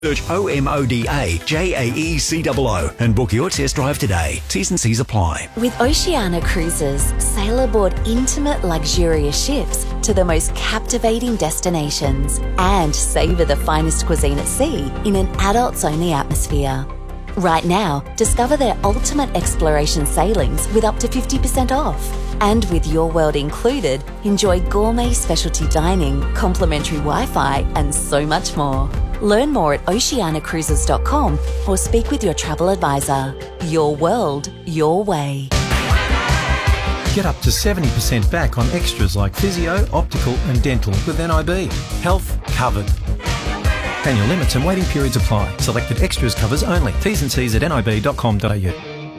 Search OMODAJAECOO and book your test drive today. T's and C's apply. With Oceania Cruises, sail aboard intimate, luxurious ships to the most captivating destinations and savour the finest cuisine at sea in an adults-only atmosphere. Right now, discover their ultimate exploration sailings with up to 50% off. And with Your World included, enjoy gourmet specialty dining, complimentary Wi-Fi and so much more. Learn more at oceanacruises.com or speak with your travel advisor. Your world, your way. Get up to 70% back on extras like physio, optical and dental with NIB. Health covered. Annual limits and waiting periods apply. Selected extras covers only. T's and C's at nib.com.au.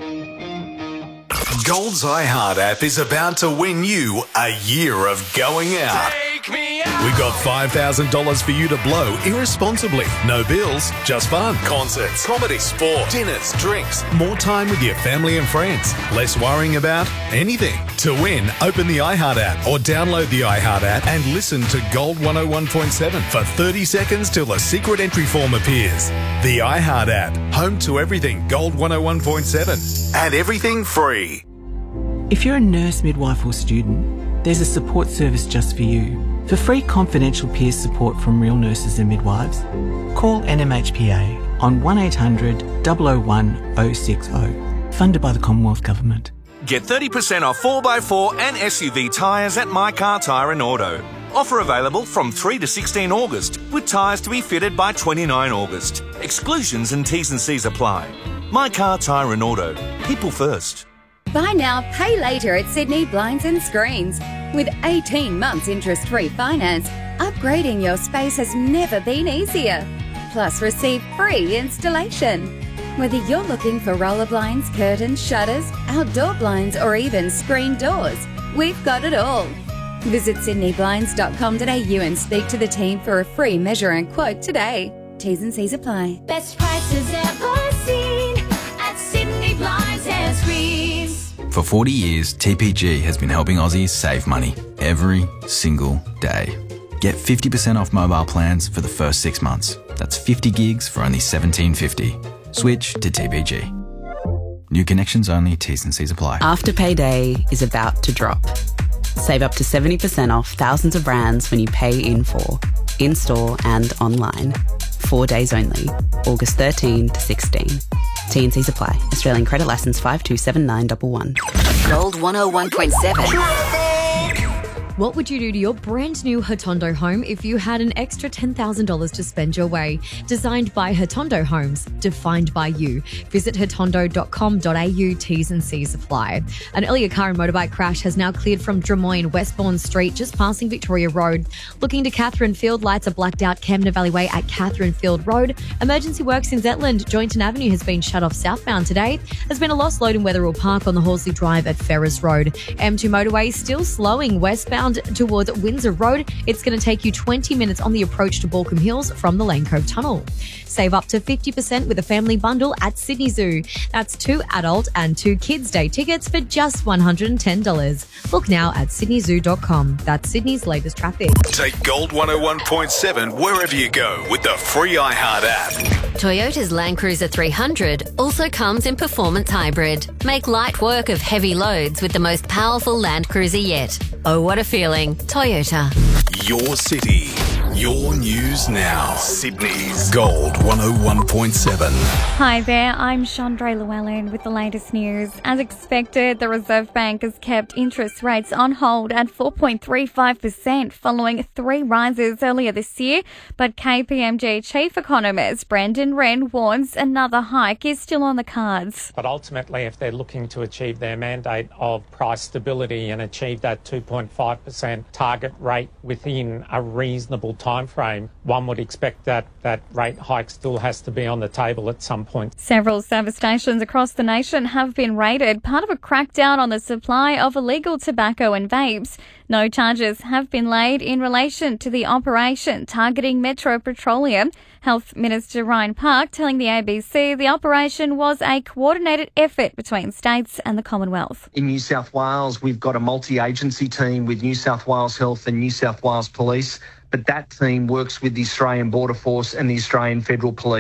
Gold's iHeart app is about to win you a year of going out. Take me out. We've got $5,000 for you to blow irresponsibly. No bills, just fun. Concerts, comedy, sport, dinners, drinks, more time with your family and friends. Less worrying about anything. To win, open the iHeart app or download the iHeart app and listen to Gold 101.7 for 30 seconds till a secret entry form appears. The iHeart app, home to everything Gold 101.7 and everything free. If you're a nurse, midwife or student, there's a support service just for you. For free confidential peer support from real nurses and midwives, call NMHPA on 1800 001 060, funded by the Commonwealth Government. Get 30% off 4x4 and SUV tyres at My Car Tyre and Auto. Offer available from 3 to 16 August, with tyres to be fitted by 29 August. Exclusions and T's and C's apply. My Car Tyre and Auto. People first. Buy now, pay later at Sydney Blinds and Screens. With 18 months interest-free finance, upgrading your space has never been easier. Plus, receive free installation. Whether you're looking for roller blinds, curtains, shutters, outdoor blinds, or even screen doors, we've got it all. Visit sydneyblinds.com.au and speak to the team for a free measure and quote today. T's and C's apply. Best prices ever seen at Sydney Blinds and Screens. For 40 years, TPG has been helping Aussies save money every single day. Get 50% off mobile plans for the first 6 months. That's 50 gigs for only $17.50. Switch to TPG. New connections only, T's and C's apply. Afterpay Day is about to drop. Save up to 70% off thousands of brands when you pay in full, in-store and online. 4 days only, August 13 to 16. T&Cs apply. Australian credit licence 527911. Gold 101.7. What would you do to your brand new Hotondo home if you had an extra $10,000 to spend your way? Designed by Hotondo Homes, defined by you. Visit hotondo.com.au, T's and C's apply. An earlier car and motorbike crash has now cleared from Drummoyne, Westbourne Street, just passing Victoria Road. Looking to Catherine Field, lights are blacked out Camden Valley Way at Catherine Field Road. Emergency works in Zetland. Joynton Avenue has been shut off southbound today. There's been a lost load in Wetherill Park on the Horsley Drive at Ferrers Road. M2 motorway still slowing westbound towards Windsor Road. It's going to take you 20 minutes on the approach to Balcombe Hills from the Lane Cove Tunnel. Save up to 50% with a family bundle at Sydney Zoo. That's 2 adult and 2 kids day tickets for just $110. Book now at sydneyzoo.com. That's Sydney's latest traffic. Take Gold 101.7 wherever you go with the free iHeart app. Toyota's Land Cruiser 300 also comes in performance hybrid. Make light work of heavy loads with the most powerful Land Cruiser yet. Oh, what a feeling. Toyota. Your city. Your news now. Sydney's Gold 101.7. Hi there, I'm Chandra Llewellyn with the latest news. As expected, the Reserve Bank has kept interest rates on hold at 4.35% following 3 rises earlier this year. But KPMG Chief Economist Brendan Wren warns another hike is still on the cards. But ultimately, if they're looking to achieve their mandate of price stability and achieve that 2.5% target rate within a reasonable time frame, one would expect that rate hike still has to be on the table at some point. Several service stations across the nation have been raided, part of a crackdown on the supply of illegal tobacco and vapes. No charges have been laid in relation to the operation targeting Metro Petroleum. Health Minister Ryan Park telling the ABC the operation was a coordinated effort between states and the Commonwealth. In New South Wales, we've got a multi-agency team with New South Wales Health and New South Wales Police but that team works with the Australian Border Force and the Australian Federal Police.